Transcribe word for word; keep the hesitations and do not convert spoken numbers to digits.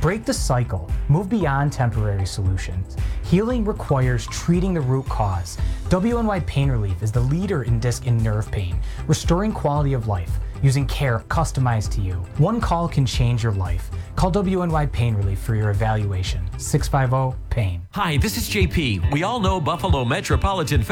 Break the cycle. Move beyond temporary solutions. Healing requires treating the root cause. W N Y Pain Relief is the leader in disc and nerve pain, restoring quality of life using care customized to you. One call can change your life. Call W N Y Pain Relief for your evaluation. six five zero, PAIN. Hi, this is J P. We all know Buffalo Metropolitan